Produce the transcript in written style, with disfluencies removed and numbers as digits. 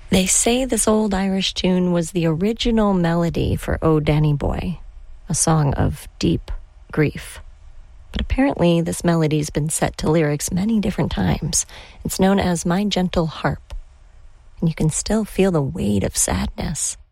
They say this old Irish tune was the original melody for O Danny Boy, a song of deep grief. But apparently this melody's been set to lyrics many different times. It's known as My Gentle Harp, and you can still feel the weight of sadness.